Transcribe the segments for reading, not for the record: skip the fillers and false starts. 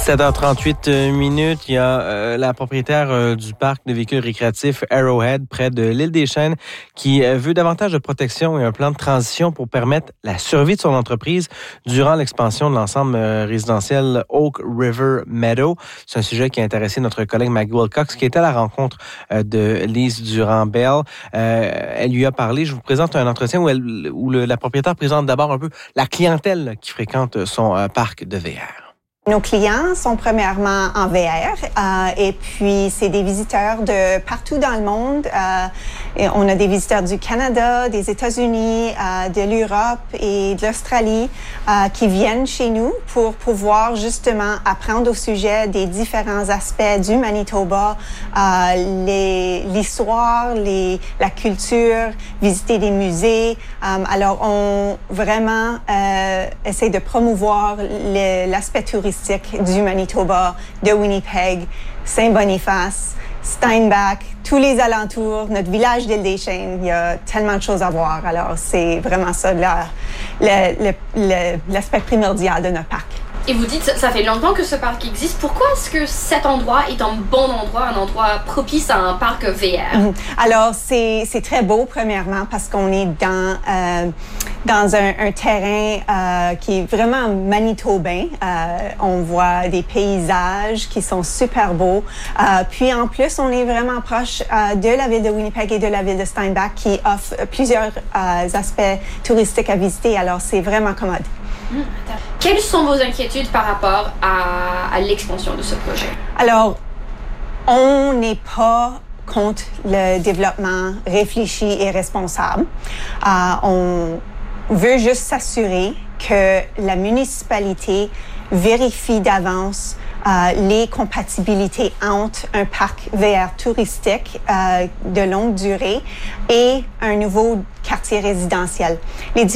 7h38 minutes, il y a la propriétaire du parc de véhicules récréatifs Arrowhead près de l'île des Chênes qui veut davantage de protection et un plan de transition pour permettre la survie de son entreprise durant l'expansion de l'ensemble résidentiel Oak River Meadow. C'est un sujet qui a intéressé notre collègue Maggie Wilcox qui était à la rencontre de Lise Durand-Bell. Elle lui a parlé. Je vous présente un entretien où la propriétaire présente d'abord un peu la clientèle qui fréquente son parc de VR. Nos clients sont premièrement en VR et puis c'est des visiteurs de partout dans le monde. Et on a des visiteurs du Canada, des États-Unis, de l'Europe et de l'Australie qui viennent chez nous pour pouvoir justement apprendre au sujet des différents aspects du Manitoba, l'histoire, la culture, visiter des musées. Alors on vraiment essaie de promouvoir l'aspect touristique du Manitoba, de Winnipeg, Saint-Boniface, Steinbach, tous les alentours, notre village d'Île des Chênes. Il y a tellement de choses à voir. Alors, c'est vraiment ça l'aspect primordial de notre parc. Et vous dites, ça fait longtemps que ce parc existe. Pourquoi est-ce que cet endroit est un bon endroit, un endroit propice à un parc VR? Alors, c'est très beau, premièrement, parce qu'on est dans un terrain qui est vraiment manitobain. On voit des paysages qui sont super beaux. Puis, en plus, on est vraiment proche de la ville de Winnipeg et de la ville de Steinbach qui offrent plusieurs aspects touristiques à visiter. Alors, c'est vraiment commode. Quelles sont vos inquiétudes par rapport à l'expansion de ce projet? Alors, on n'est pas contre le développement réfléchi et responsable. On veut juste s'assurer que la municipalité vérifie d'avance les compatibilités entre un parc VR touristique de longue durée et un nouveau quartier résidentiel. Les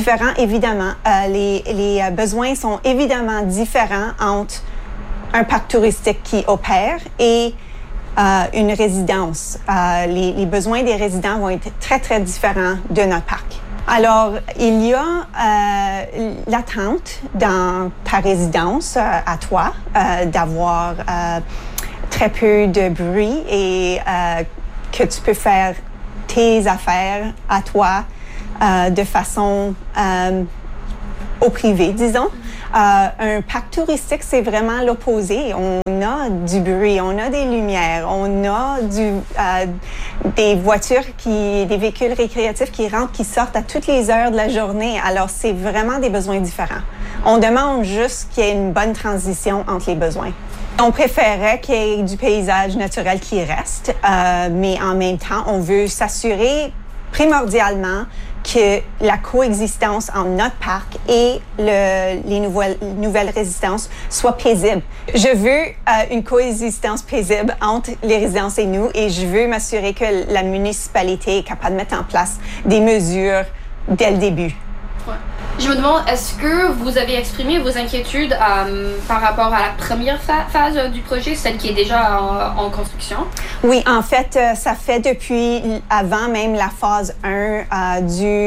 besoins sont évidemment différents entre un parc touristique qui opère et une résidence. Les besoins des résidents vont être très, très différents de notre parc. Alors, il y a l'attente dans ta résidence à toi d'avoir très peu de bruit et que tu peux faire tes affaires à toi de façon au privé, disons. Un parc touristique, c'est vraiment l'opposé. On a du bruit, on a des lumières, on a des voitures, des véhicules récréatifs qui rentrent, qui sortent à toutes les heures de la journée. Alors, c'est vraiment des besoins différents. On demande juste qu'il y ait une bonne transition entre les besoins. On préférait qu'il y ait du paysage naturel qui reste, mais en même temps, on veut s'assurer primordialement que la coexistence entre notre parc et les nouvelles résidences soit paisible. Je veux une coexistence paisible entre les résidences et nous et je veux m'assurer que la municipalité est capable de mettre en place des mesures dès le début. Ouais. Je me demande, est-ce que vous avez exprimé vos inquiétudes par rapport à la première phase du projet, celle qui est déjà en construction? Oui, en fait, ça fait depuis avant même la phase 1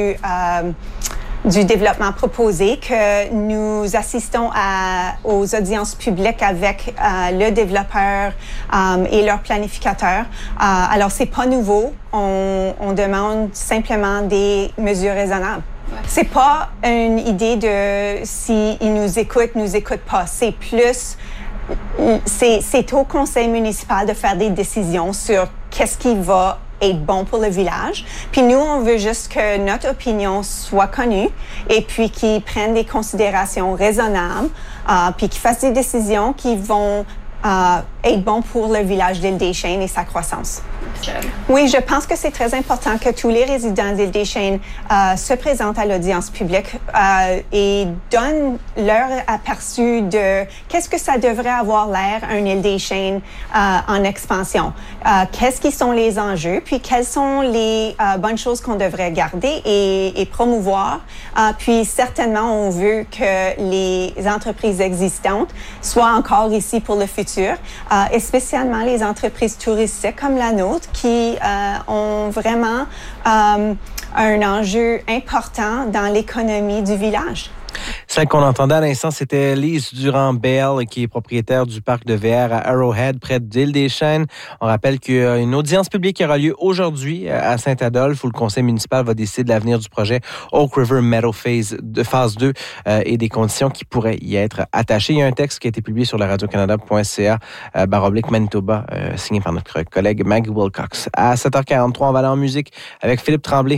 du développement proposé que nous assistons aux audiences publiques avec le développeur et leur planificateur. Alors, c'est pas nouveau. On demande simplement des mesures raisonnables. C'est pas une idée de si ils nous écoutent pas. C'est plus, c'est au conseil municipal de faire des décisions sur qu'est-ce qui va être bon pour le village. Puis nous, on veut juste que notre opinion soit connue et puis qu'ils prennent des considérations raisonnables, puis qu'ils fassent des décisions qui vont être bons pour le village d'Île des Chênes et sa croissance. Oui, je pense que c'est très important que tous les résidents d'Île des Chênes se présentent à l'audience publique et donnent leur aperçu de qu'est-ce que ça devrait avoir l'air un Île des Chênes en expansion. Qu'est-ce qui sont les enjeux, puis quelles sont les bonnes choses qu'on devrait garder et promouvoir. Puis certainement, on veut que les entreprises existantes soient encore ici pour le futur, et spécialement les entreprises touristiques comme la nôtre qui ont vraiment un enjeu important dans l'économie du village. Celle qu'on entendait à l'instant, c'était Lise Durand-Bell, qui est propriétaire du parc de VR à Arrowhead, près de l'Île-des-Chênes. On rappelle qu'une audience publique aura lieu aujourd'hui à Saint-Adolphe, où le conseil municipal va décider de l'avenir du projet Oak River Meadow phase 2 et des conditions qui pourraient y être attachées. Il y a un texte qui a été publié sur la radiocanada.ca /Manitoba, signé par notre collègue Maggie Wilcox. À 7h43, on va aller en musique avec Philippe Tremblay.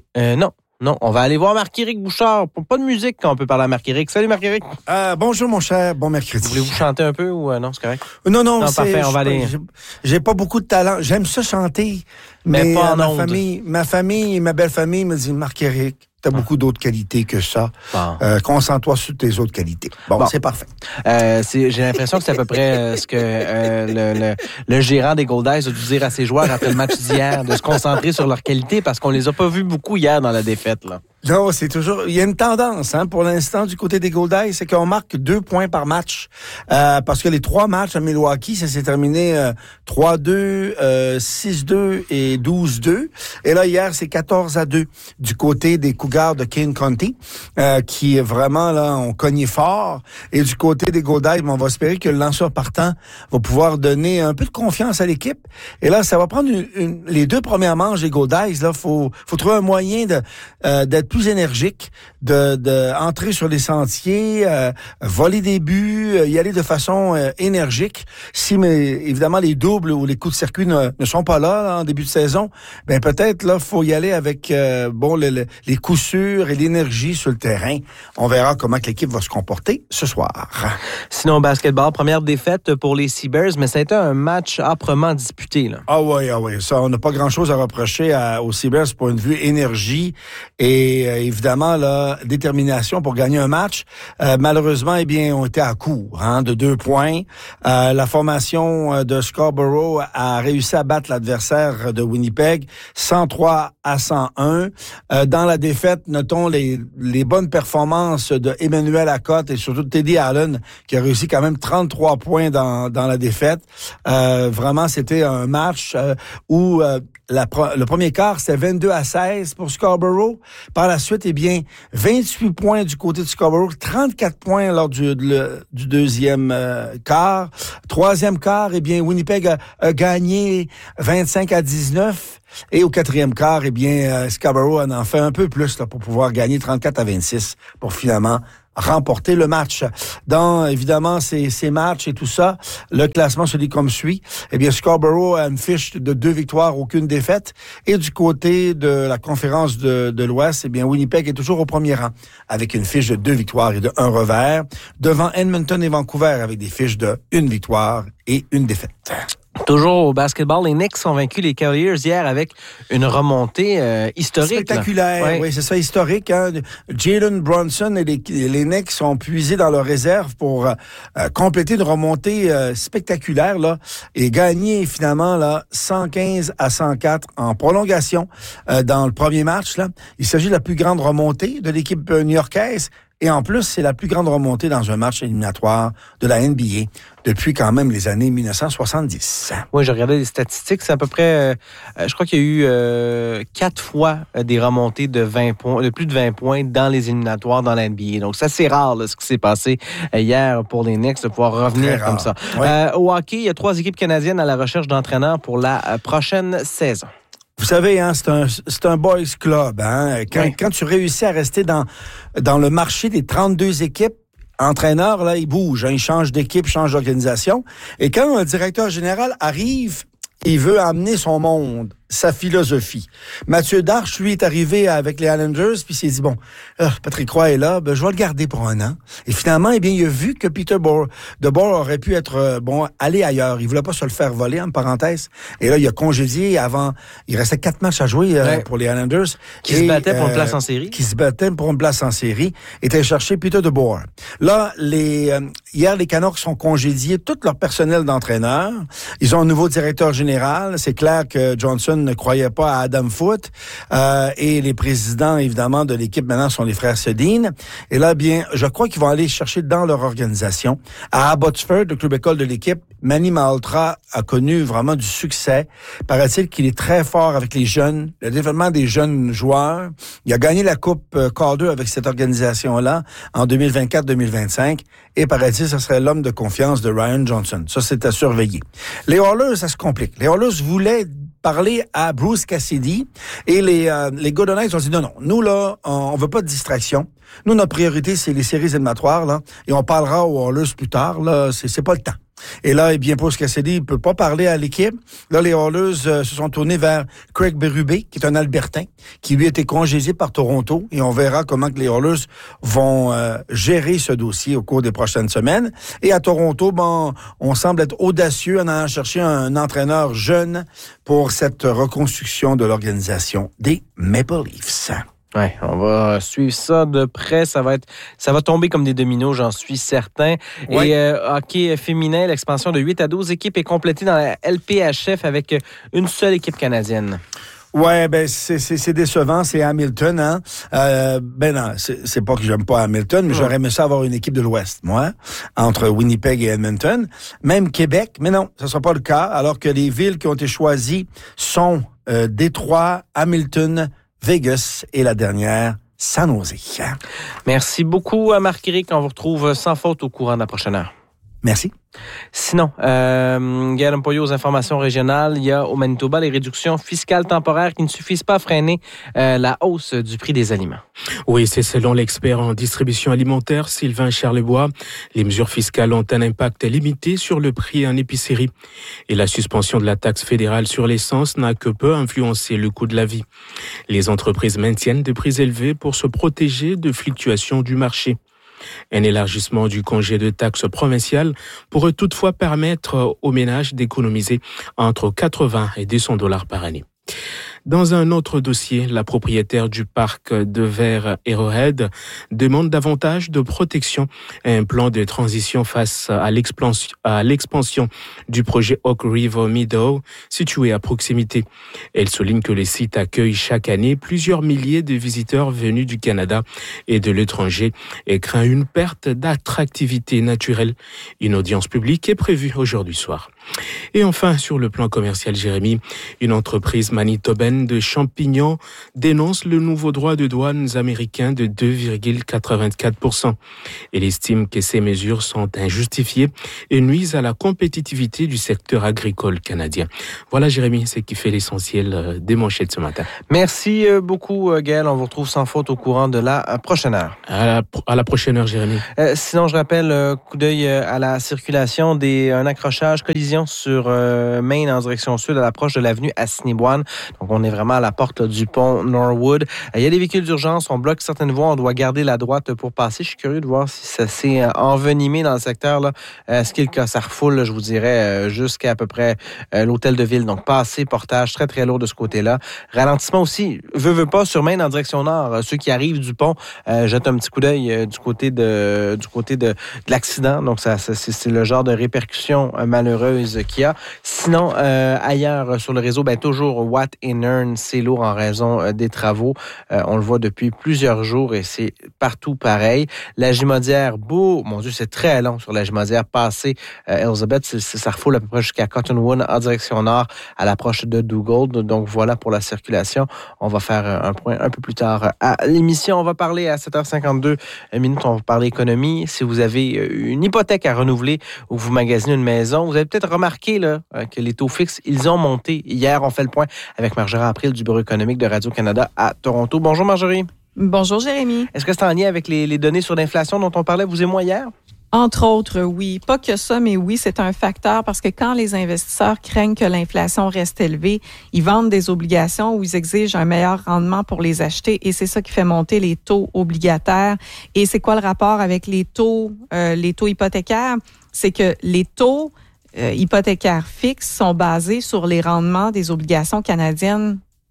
Non, on va aller voir Marc-Éric Bouchard. Pas de musique quand on peut parler à Marc-Éric. Salut Marc-Éric. Bonjour mon cher, bon mercredi. Voulez-vous chanter un peu ou non, c'est correct? Non, c'est parfait, on va aller. J'ai pas beaucoup de talent. J'aime ça chanter, mais pas en ma famille et ma belle famille me disent Marc-Éric, t'as beaucoup d'autres qualités que ça. Bon. Concentre-toi sur tes autres qualités. Bon. C'est parfait. J'ai l'impression que c'est à peu près ce que le gérant des Gold Eyes a dû dire à ses joueurs après le match d'hier, de se concentrer sur leurs qualités parce qu'on les a pas vus beaucoup hier dans la défaite, là. Non, c'est toujours... Il y a une tendance, pour l'instant, du côté des Gold Eyes, c'est qu'on marque 2 points par match. Parce que les 3 matchs à Milwaukee, ça s'est terminé 3-2, 6-2 et 12-2. Et là, hier, c'est 14-2 du côté des Cougars de Kane County, qui vraiment, là, ont cogné fort. Et du côté des Gold Eyes, on va espérer que le lanceur partant va pouvoir donner un peu de confiance à l'équipe. Et là, ça va prendre les 2 premières manches des Gold Eyes. Là, faut trouver un moyen d'être plus énergique, de entrer sur les sentiers, voler des buts, y aller de façon énergique. Mais évidemment les doubles ou les coups de circuit ne sont pas là en début de saison, ben peut-être là faut y aller avec les coups sûrs et l'énergie sur le terrain. On verra comment que l'équipe va se comporter ce soir. Sinon au basketball, première défaite pour les Seabears, mais ça a été un match âprement disputé, là. Ah oui, ça on n'a pas grand-chose à reprocher aux Seabears pour une vue énergie et évidemment la détermination pour gagner un match. Malheureusement, on était à court de 2 points. La formation de Scarborough a réussi à battre l'adversaire de Winnipeg 103-101. Dans la défaite, notons les bonnes performances de Emmanuel Lacotte et surtout de Teddy Allen qui a réussi quand même 33 points dans la défaite. Vraiment, c'était un match où le premier quart, c'était 22-16 pour Scarborough. Par la suite, 28 points du côté de Scarborough, 34 points lors du deuxième quart. Troisième quart, Winnipeg a gagné 25-19. Et au quatrième quart, Scarborough en fait un peu plus là, pour pouvoir gagner 34-26 pour finalement remporter le match. Dans, évidemment, ces matchs et tout ça, le classement se lit comme suit. Scarborough a une fiche de 2 victoires, aucune défaite. Et du côté de la conférence de l'Ouest, Winnipeg est toujours au premier rang, avec une fiche de 2 victoires et de 1 revers, devant Edmonton et Vancouver, avec des fiches de 1 victoire et 1 défaite. Toujours au basketball, les Knicks ont vaincu les Cavaliers hier avec une remontée historique. Spectaculaire, oui, c'est ça, historique. Jalen Brunson et les Knicks ont puisé dans leur réserve pour compléter une remontée spectaculaire là, et gagner finalement 115-104 en prolongation dans le premier match. Là. Il s'agit de la plus grande remontée de l'équipe new-yorkaise. Et en plus, c'est la plus grande remontée dans un match éliminatoire de la NBA depuis quand même les années 1970. Oui, j'ai regardé les statistiques. C'est à peu près, je crois qu'il y a eu 4 fois des remontées de 20 points, de plus de 20 points dans les éliminatoires dans la NBA. Donc, c'est assez rare là, ce qui s'est passé hier pour les Knicks de pouvoir revenir comme ça. Ouais. Au hockey, il y a 3 équipes canadiennes à la recherche d'entraîneurs pour la prochaine saison. Vous savez, c'est un boys club. Quand tu réussis à rester dans le marché des 32 équipes, entraîneurs, là, ils bougent. Ils changent d'équipe, changent d'organisation. Et quand un directeur général arrive, il veut amener son monde, sa philosophie. Mathieu Darche, lui, est arrivé avec les Islanders, puis il s'est dit, Patrick Roy est là, je vais le garder pour 1 an. Et finalement, il a vu que Peter DeBoer aurait pu être, aller ailleurs. Il voulait pas se le faire voler, en parenthèse. Et là, il a congédié avant, il restait 4 matchs à jouer pour les Islanders. Qui se battaient pour une place en série. Qui se battaient pour une place en série. Était chercher Peter DeBoer. Là, hier, les Canucks ont congédié tout leur personnel d'entraîneur. Ils ont un nouveau directeur général. C'est clair que Johnson personne ne croyait pas à Adam Foote. Et les présidents, évidemment, de l'équipe maintenant sont les frères Sedin. Et là, bien, je crois qu'ils vont aller chercher dans leur organisation. À Abbotsford, le club école de l'équipe, Manny Malhotra a connu vraiment du succès. Paraît-il qu'il est très fort avec les jeunes, le développement des jeunes joueurs. Il a gagné la Coupe Calder avec cette organisation-là en 2024-2025. Et paraît-il, ce serait l'homme de confiance de Ryan Johnson. Ça, c'est à surveiller. Les Oilers, ça se complique. Les Oilers voulaient parler à Bruce Cassidy et les Golden Knights ont dit non, nous là, on veut pas de distraction. Nous, notre priorité, c'est les séries éliminatoires, là, et on parlera aux Oilers plus tard, là, c'est pas le temps. Et là, eh bien, Bruce Cassidy, il peut pas parler à l'équipe. Là, les Oilers se sont tournés vers Craig Berube, qui est un Albertain, qui lui a été congédié par Toronto, et on verra comment que les Oilers vont gérer ce dossier au cours des prochaines semaines. Et à Toronto, bon, on semble être audacieux en allant chercher un entraîneur jeune pour cette reconstruction de l'organisation des Maple Leafs. Ouais, on va suivre ça de près. Ça va tomber comme des dominos, j'en suis certain. Ouais. Et hockey féminin, l'expansion de 8 à 12 équipes est complétée dans la LPHF avec une seule équipe canadienne. Ouais, ben c'est décevant, c'est Hamilton, hein. Ben non, c'est pas que j'aime pas Hamilton, mais j'aurais aimé ça avoir une équipe de l'Ouest, moi, entre Winnipeg et Edmonton, même Québec, mais non, ça sera pas le cas, alors que les villes qui ont été choisies sont Détroit, Hamilton, Vegas et la dernière, San Jose. Merci beaucoup à Marc-Éric. On vous retrouve sans faute au courant de la prochaine heure. Merci. Sinon, Gaël Mpoyo aux informations régionales, il y a au Manitoba les réductions fiscales temporaires qui ne suffisent pas à freiner la hausse du prix des aliments. Oui, c'est selon l'expert en distribution alimentaire Sylvain Charlebois. Les mesures fiscales ont un impact limité sur le prix en épicerie. Et la suspension de la taxe fédérale sur l'essence n'a que peu influencé le coût de la vie. Les entreprises maintiennent des prix élevés pour se protéger de fluctuations du marché. Un élargissement du congé de taxe provincial pourrait toutefois permettre aux ménages d'économiser entre 80 et 200 $ par année. Dans un autre dossier, la propriétaire du parc de verre Arrowhead demande davantage de protection et un plan de transition face à l'expansion du projet Oak River Meadow, situé à proximité. Elle souligne que le site accueille chaque année plusieurs milliers de visiteurs venus du Canada et de l'étranger et craint une perte d'attractivité naturelle. Une audience publique est prévue aujourd'hui soir. Et enfin, sur le plan commercial, Jérémy, une entreprise manitobaine de champignons dénonce le nouveau droit de douane américain de 2,84%. Elle estime que ces mesures sont injustifiées et nuisent à la compétitivité du secteur agricole canadien. Voilà, Jérémy, ce qui fait l'essentiel des manchettes ce matin. Merci beaucoup, Gaël. On vous retrouve sans faute au courant de la prochaine heure. À la prochaine heure, Jérémy. Sinon, je rappelle, coup d'œil à la circulation un accrochage, collision sur Main en direction sud à l'approche de l'avenue Assiniboine. Donc, on est vraiment à la porte du pont Norwood. Il y a des véhicules d'urgence, on bloque certaines voies, on doit garder la droite pour passer. Je suis curieux de voir si ça s'est envenimé dans le secteur, là. Ce qui est le cas, ça refoule, là, je vous dirais, jusqu'à peu près l'hôtel de ville. Donc, passer, portage très, très lourd de ce côté-là. Ralentissement aussi, veut pas, sur Main en direction nord. Ceux qui arrivent du pont jettent un petit coup d'œil du côté de l'accident. Donc, c'est le genre de répercussion malheureuse qu'il y a. Sinon, ailleurs sur le réseau, toujours Watt et Nern, c'est lourd en raison des travaux. On le voit depuis plusieurs jours et c'est partout pareil. La Gimaudière, mon Dieu, c'est très long sur la Gimaudière. Passé Elizabeth, ça refoule à peu près jusqu'à Cottonwood en direction nord à l'approche de Dugald. Donc voilà pour la circulation. On va faire un point un peu plus tard à l'émission. On va parler à 7h52 minutes. On va parler économie. Si vous avez une hypothèque à renouveler ou vous magasinez une maison, vous avez peut-être remarqué là, que les taux fixes, ils ont monté. Hier, on fait le point avec Marjorie April du Bureau économique de Radio-Canada à Toronto. Bonjour Marjorie. Bonjour Jérémy. Est-ce que c'est en lien avec les données sur l'inflation dont on parlait, vous et moi, hier? Entre autres, oui. Pas que ça, mais oui, c'est un facteur parce que quand les investisseurs craignent que l'inflation reste élevée, ils vendent des obligations où ils exigent un meilleur rendement pour les acheter et c'est ça qui fait monter les taux obligataires. Et c'est quoi le rapport avec les taux hypothécaires? C'est que les taux hypothécaires fixes sont basés sur les rendements des obligations canadiennes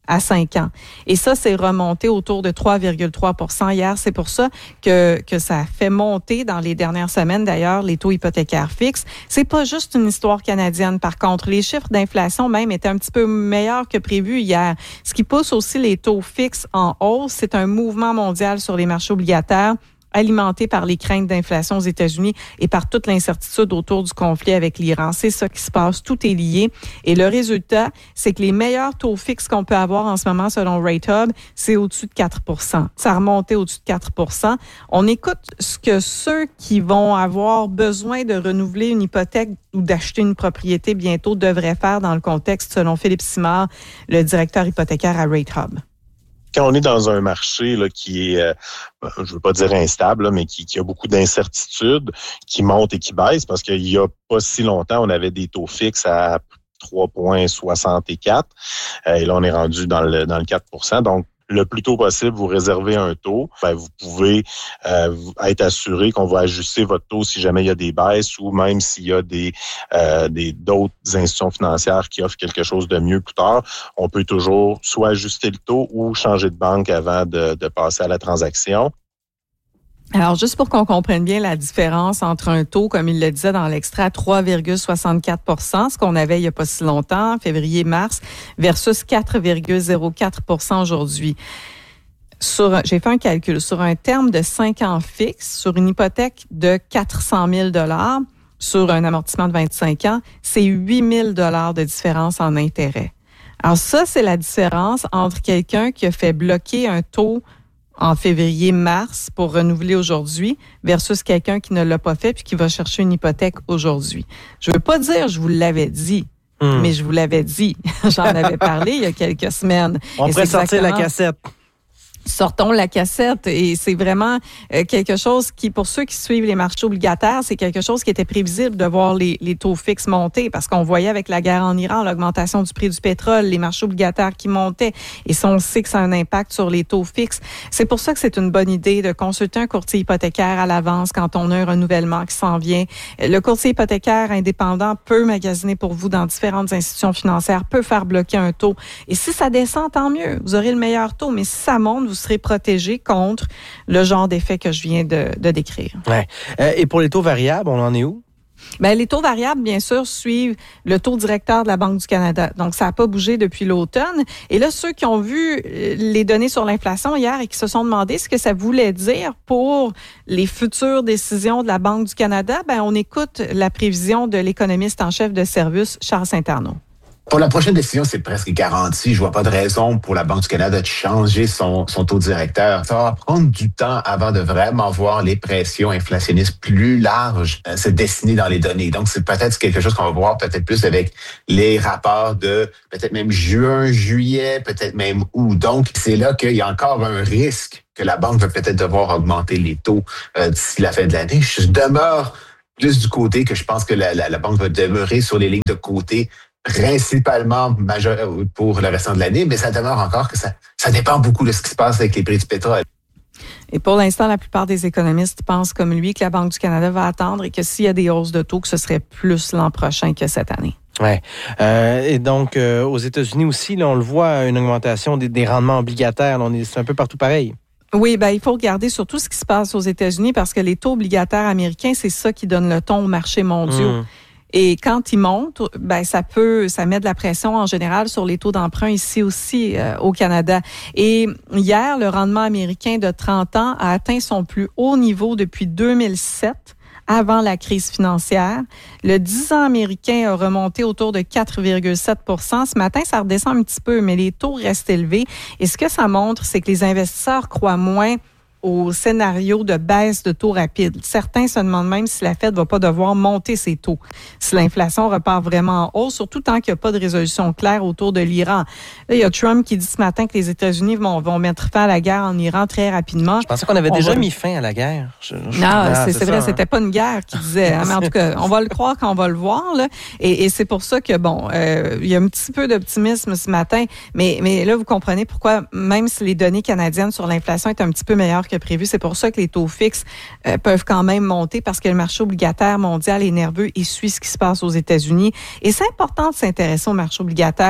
à 5 ans. Et ça, c'est remonté autour de 3,3 hier. C'est pour ça que ça a fait monter dans les dernières semaines, d'ailleurs, les taux hypothécaires fixes. C'est pas juste une histoire canadienne. Par contre, les chiffres d'inflation même étaient un petit peu meilleurs que prévu hier. Ce qui pousse aussi les taux fixes en hausse, c'est un mouvement mondial sur les marchés obligataires, alimenté par les craintes d'inflation aux États-Unis et par toute l'incertitude autour du conflit avec l'Iran. C'est ça qui se passe, tout est lié. Et le résultat, c'est que les meilleurs taux fixes qu'on peut avoir en ce moment, selon RateHub, c'est au-dessus de 4 %. Ça a remonté au-dessus de 4 %. On écoute ce que ceux qui vont avoir besoin de renouveler une hypothèque ou d'acheter une propriété bientôt devraient faire dans le contexte, selon Philippe Simard, le directeur hypothécaire à RateHub. Quand on est dans un marché là, qui est, je veux pas dire instable, là, mais qui a beaucoup d'incertitudes, qui monte et qui baisse, parce qu'il y a pas si longtemps, on avait des taux fixes à 3,64 et là, on est rendu dans le 4 %. Donc, le plus tôt possible, vous réservez un taux. Vous pouvez être assuré qu'on va ajuster votre taux si jamais il y a des baisses ou même s'il y a d'autres institutions financières qui offrent quelque chose de mieux plus tard. On peut toujours soit ajuster le taux ou changer de banque avant de passer à la transaction. Alors, juste pour qu'on comprenne bien la différence entre un taux, comme il le disait dans l'extrait, à 3,64 %, ce qu'on avait il n'y a pas si longtemps, février-mars, versus 4,04 % aujourd'hui. J'ai fait un calcul. Sur un terme de 5 ans fixe, sur une hypothèque de 400 000 $, sur un amortissement de 25 ans, c'est 8 000 $ de différence en intérêt. Alors ça, c'est la différence entre quelqu'un qui a fait bloquer un taux en février-mars pour renouveler aujourd'hui versus quelqu'un qui ne l'a pas fait puis qui va chercher une hypothèque aujourd'hui. Je veux pas dire je vous l'avais dit, mais je vous l'avais dit. J'en avais parlé il y a quelques semaines. On pourrait sortir la cassette. Sortons la cassette et c'est vraiment quelque chose qui, pour ceux qui suivent les marchés obligataires, c'est quelque chose qui était prévisible de voir les taux fixes monter parce qu'on voyait avec la guerre en Iran, l'augmentation du prix du pétrole, les marchés obligataires qui montaient et ça, on sait que ça a un impact sur les taux fixes. C'est pour ça que c'est une bonne idée de consulter un courtier hypothécaire à l'avance quand on a un renouvellement qui s'en vient. Le courtier hypothécaire indépendant peut magasiner pour vous dans différentes institutions financières, peut faire bloquer un taux et si ça descend, tant mieux. Vous aurez le meilleur taux, mais si ça monte, vous serez protégé contre le genre d'effet que je viens de décrire. Ouais. Et pour les taux variables, on en est où? Bien, les taux variables, bien sûr, suivent le taux directeur de la Banque du Canada. Donc, ça n'a pas bougé depuis l'automne. Et là, ceux qui ont vu les données sur l'inflation hier et qui se sont demandé ce que ça voulait dire pour les futures décisions de la Banque du Canada, bien, on écoute la prévision de l'économiste en chef de service, Charles Saint-Arnaud. Pour la prochaine décision, c'est presque garanti. Je vois pas de raison pour la Banque du Canada de changer son taux directeur. Ça va prendre du temps avant de vraiment voir les pressions inflationnistes plus larges se dessiner dans les données. Donc, c'est peut-être quelque chose qu'on va voir peut-être plus avec les rapports de peut-être même juin, juillet, peut-être même août. Donc, c'est là qu'il y a encore un risque que la Banque va peut-être devoir augmenter les taux d'ici la fin de l'année. Je demeure plus du côté que je pense que la Banque va demeurer sur les lignes de côté principalement majeur pour le restant de l'année, mais ça demeure encore que ça dépend beaucoup de ce qui se passe avec les prix du pétrole. Et pour l'instant, la plupart des économistes pensent comme lui que la Banque du Canada va attendre et que s'il y a des hausses de taux, que ce serait plus l'an prochain que cette année. Ouais. Et donc, aux États-Unis aussi, là, on le voit, une augmentation des rendements obligataires. Là, c'est un peu partout pareil. Oui, ben il faut regarder surtout ce qui se passe aux États-Unis parce que les taux obligataires américains, c'est ça qui donne le ton aux marchés mondiaux. Et quand ils montent, ben ça met de la pression en général sur les taux d'emprunt ici aussi au Canada. Et hier, le rendement américain de 30 ans a atteint son plus haut niveau depuis 2007, avant la crise financière. Le 10 ans américain a remonté autour de 4,7 %. Ce matin, ça redescend un petit peu, mais les taux restent élevés. Et ce que ça montre, c'est que les investisseurs croient moins au scénario de baisse de taux rapide. Certains se demandent même si la Fed va pas devoir monter ses taux, si l'inflation repart vraiment en hausse, surtout tant qu'il n'y a pas de résolution claire autour de l'Iran. Là, il y a Trump qui dit ce matin que les États-Unis vont mettre fin à la guerre en Iran très rapidement. Je pensais qu'on avait déjà mis fin à la guerre. Non, c'est vrai, c'était pas une guerre qui disait. Hein, mais en tout cas, on va le croire quand on va le voir. Là. Et c'est pour ça que, il y a un petit peu d'optimisme ce matin, mais là, vous comprenez pourquoi, même si les données canadiennes sur l'inflation est un petit peu meilleures que prévu. C'est pour ça que les taux fixes peuvent quand même monter parce que le marché obligataire mondial est nerveux et suit ce qui se passe aux États-Unis. Et c'est important de s'intéresser au marché obligataire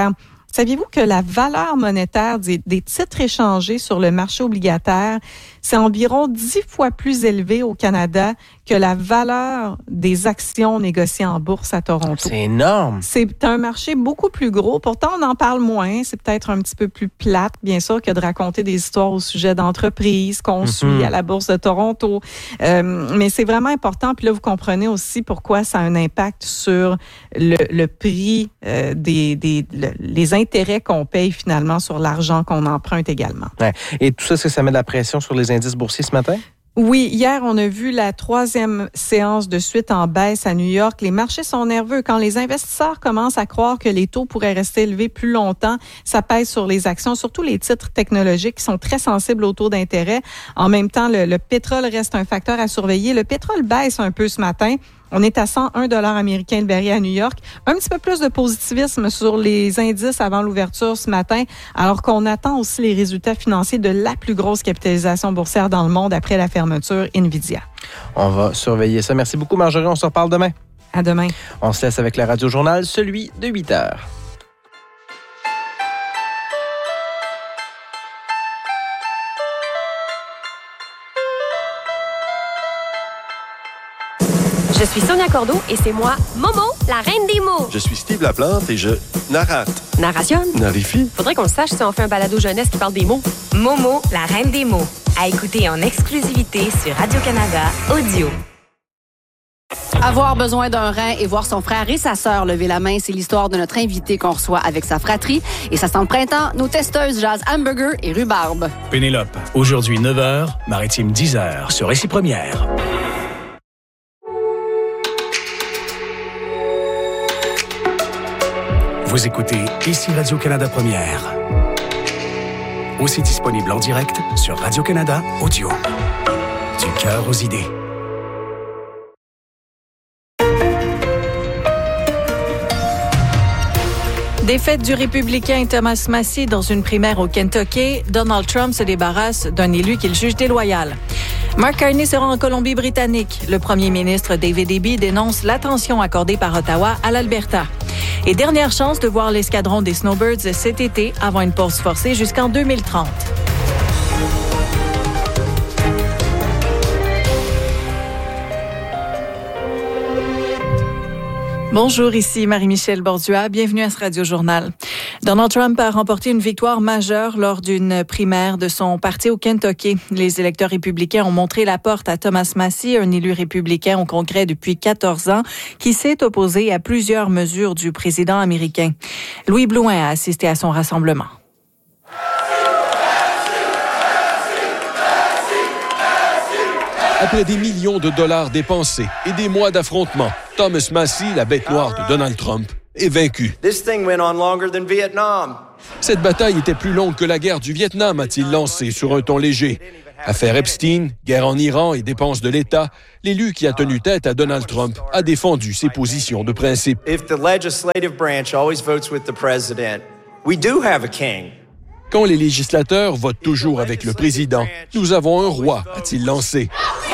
Saviez-vous que la valeur monétaire des titres échangés sur le marché obligataire, c'est environ 10 fois plus élevé au Canada que la valeur des actions négociées en bourse à Toronto? C'est énorme. C'est un marché beaucoup plus gros. Pourtant, on en parle moins. C'est peut-être un petit peu plus plate, bien sûr, que de raconter des histoires au sujet d'entreprises qu'on suit à la Bourse de Toronto. Mais c'est vraiment important. Puis là, vous comprenez aussi pourquoi ça a un impact sur le prix les intérêts qu'on paye finalement sur l'argent qu'on emprunte également. Ouais. Et tout ça, est-ce que ça met de la pression sur les indices boursiers ce matin? Oui, hier, on a vu la 3e séance de suite en baisse à New York. Les marchés sont nerveux. Quand les investisseurs commencent à croire que les taux pourraient rester élevés plus longtemps, ça pèse sur les actions, surtout les titres technologiques qui sont très sensibles aux taux d'intérêt. En même temps, le pétrole reste un facteur à surveiller. Le pétrole baisse un peu ce matin. On est à 101 $ américains le baril à New York. Un petit peu plus de positivisme sur les indices avant l'ouverture ce matin, alors qu'on attend aussi les résultats financiers de la plus grosse capitalisation boursière dans le monde après la fermeture Nvidia. On va surveiller ça. Merci beaucoup, Marjorie. On se reparle demain. À demain. On se laisse avec le Radio-Journal, celui de 8 heures. Je suis Sonia Cordeau et c'est moi, Momo, la reine des mots. Je suis Steve Laplante et je narrate. Narration? Narifie? Faudrait qu'on le sache si on fait un balado jeunesse qui parle des mots. Momo, la reine des mots. À écouter en exclusivité sur Radio-Canada Audio. Avoir besoin d'un rein et voir son frère et sa sœur lever la main, c'est l'histoire de notre invité qu'on reçoit avec sa fratrie. Et ça sent le printemps, nos testeuses jasent hamburger et rhubarbe. Pénélope, aujourd'hui 9h, Maritime 10h, sur Récit Première. Vous écoutez ici Radio-Canada Première. Aussi disponible en direct sur Radio-Canada Audio. Du cœur aux idées. Défaite du républicain Thomas Massie dans une primaire au Kentucky, Donald Trump se débarrasse d'un élu qu'il juge déloyal. Mark Carney sera en Colombie-Britannique. Le premier ministre David Eby dénonce l'attention accordée par Ottawa à l'Alberta. Et dernière chance de voir l'escadron des Snowbirds cet été avant une pause forcée jusqu'en 2030. Bonjour, ici Marie-Michel Bordua. Bienvenue à ce Radio-Journal. Donald Trump a remporté une victoire majeure lors d'une primaire de son parti au Kentucky. Les électeurs républicains ont montré la porte à Thomas Massie, un élu républicain au Congrès depuis 14 ans, qui s'est opposé à plusieurs mesures du président américain. Louis Blouin a assisté à son rassemblement. Après des millions de dollars dépensés et des mois d'affrontements, Thomas Massie, la bête noire de Donald Trump, est vaincu. Cette bataille était plus longue que la guerre du Vietnam, a-t-il lancé sur un ton léger. Affaire Epstein, guerre en Iran et dépenses de l'État, l'élu qui a tenu tête à Donald Trump a défendu ses positions de principe. Quand les législateurs votent toujours avec le président, nous avons un roi, a-t-il lancé.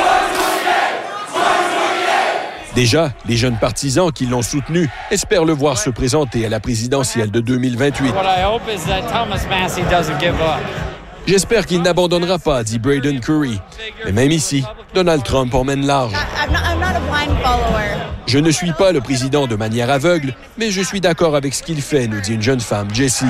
Déjà, les jeunes partisans qui l'ont soutenu espèrent le voir se présenter à la présidentielle de 2028. J'espère qu'il n'abandonnera pas, dit Braden Curry. Mais même ici, Donald Trump emmène large. Je ne suis pas le président de manière aveugle, mais je suis d'accord avec ce qu'il fait, nous dit une jeune femme, Jessie.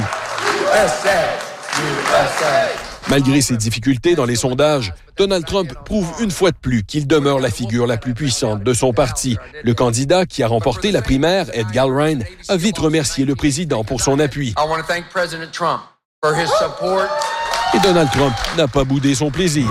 Malgré ses difficultés dans les sondages, Donald Trump prouve une fois de plus qu'il demeure la figure la plus puissante de son parti. Le candidat qui a remporté la primaire, Ed Galbraith, a vite remercié le président pour son appui. Et Donald Trump n'a pas boudé son plaisir.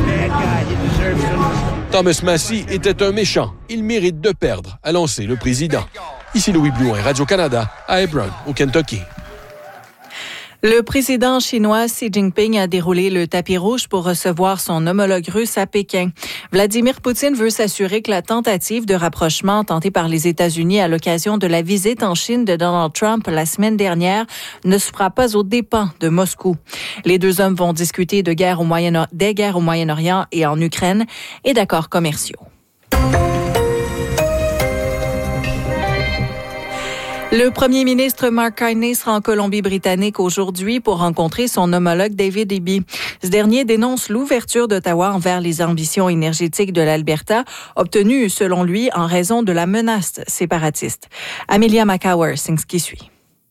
Thomas Massie était un méchant. Il mérite de perdre, a lancé le président. Ici Louis Blouin, Radio-Canada, à Hebron, au Kentucky. Le président chinois Xi Jinping a déroulé le tapis rouge pour recevoir son homologue russe à Pékin. Vladimir Poutine veut s'assurer que la tentative de rapprochement tentée par les États-Unis à l'occasion de la visite en Chine de Donald Trump la semaine dernière ne se fera pas aux dépens de Moscou. Les deux hommes vont discuter des guerres au Moyen-Orient et en Ukraine et d'accords commerciaux. Le premier ministre Mark Carney sera en Colombie-Britannique aujourd'hui pour rencontrer son homologue David Eby. Ce dernier dénonce l'ouverture d'Ottawa envers les ambitions énergétiques de l'Alberta, obtenues selon lui en raison de la menace séparatiste. Amelia McCower, c'est ce qui suit.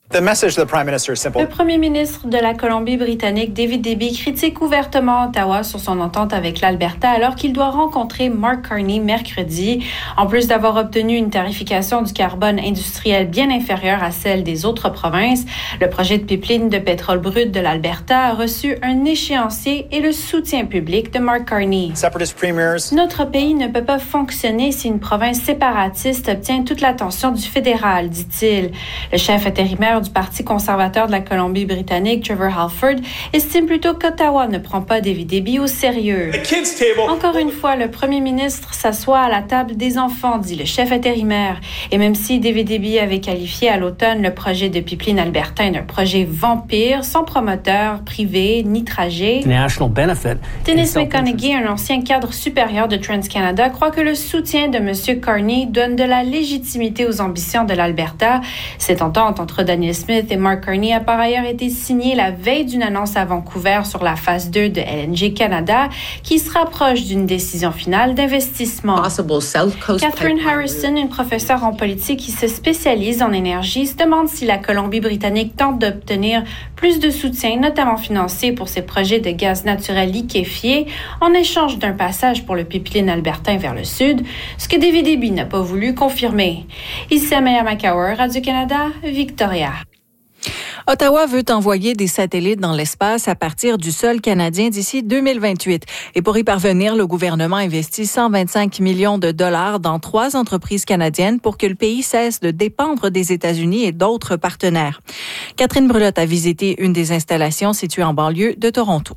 Le premier ministre de la Colombie-Britannique, David Eby, critique ouvertement Ottawa sur son entente avec l'Alberta alors qu'il doit rencontrer Mark Carney mercredi. En plus d'avoir obtenu une tarification du carbone industriel bien inférieure à celle des autres provinces, le projet de pipeline de pétrole brut de l'Alberta a reçu un échéancier et le soutien public de Mark Carney. Notre pays ne peut pas fonctionner si une province séparatiste obtient toute l'attention du fédéral, dit-il. Le chef intérimaire du Parti conservateur de la Colombie-Britannique, Trevor Halford, estime plutôt qu'Ottawa ne prend pas David Eby au sérieux. Encore une fois, le premier ministre s'assoit à la table des enfants, dit le chef intérimaire. Et même si David Eby avait qualifié à l'automne le projet de pipeline albertain d'un projet vampire, sans promoteur privé ni trajet, Dennis McConaughey, un ancien cadre supérieur de TransCanada, croit que le soutien de M. Carney donne de la légitimité aux ambitions de l'Alberta. Cette entente entre Daniel Smith et Mark Carney a par ailleurs été signée la veille d'une annonce à Vancouver sur la phase 2 de LNG Canada qui se rapproche d'une décision finale d'investissement. Catherine Harrison, une professeure en politique qui se spécialise en énergie, se demande si la Colombie-Britannique tente d'obtenir plus de soutien, notamment financier pour ses projets de gaz naturel liquéfié, en échange d'un passage pour le pipeline albertain vers le sud, ce que David Eby n'a pas voulu confirmer. Ici Amelia McCower, Radio-Canada, Victoria. Ottawa veut envoyer des satellites dans l'espace à partir du sol canadien d'ici 2028. Et pour y parvenir, le gouvernement investit 125 millions de dollars dans 3 entreprises canadiennes pour que le pays cesse de dépendre des États-Unis et d'autres partenaires. Catherine Brulotte a visité une des installations situées en banlieue de Toronto.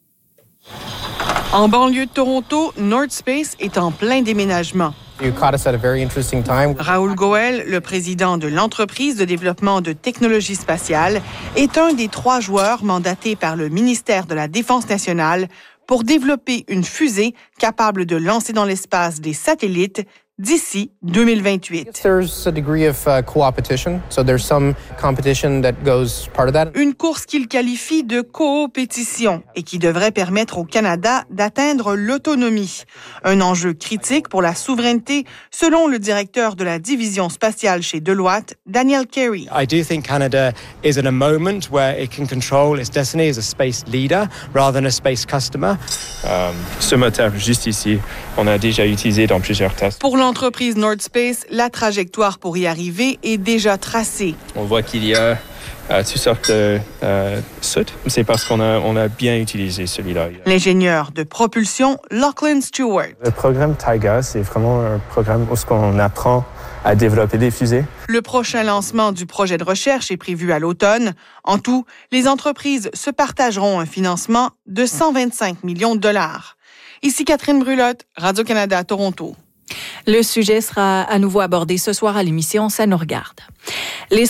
En banlieue de Toronto, North Space est en plein déménagement. Raoul Goel, le président de l'entreprise de développement de technologies spatiales, est un des 3 joueurs mandatés par le ministère de la Défense nationale pour développer une fusée capable de lancer dans l'espace des satellites d'ici 2028. Une course qu'il qualifie de coopétition et qui devrait permettre au Canada d'atteindre l'autonomie. Un enjeu critique pour la souveraineté, selon le directeur de la division spatiale chez Deloitte, Daniel Carey. I do think Canada is at a moment where it can control its destiny as a space leader rather than a space customer. Ce moteur, juste ici, on a déjà utilisé dans plusieurs tests. Pour l'entreprise North Space, la trajectoire pour y arriver est déjà tracée. On voit qu'il y a toutes sortes de soutes. C'est parce qu'on a bien utilisé celui-là. L'ingénieur de propulsion, Lachlan Stewart. Le programme Taiga, c'est vraiment un programme où on apprend à développer des fusées. Le prochain lancement du projet de recherche est prévu à l'automne. En tout, les entreprises se partageront un financement de 125 millions de dollars. Ici Catherine Brulotte, Radio-Canada, Toronto. Le sujet sera à nouveau abordé ce soir à l'émission Ça nous regarde.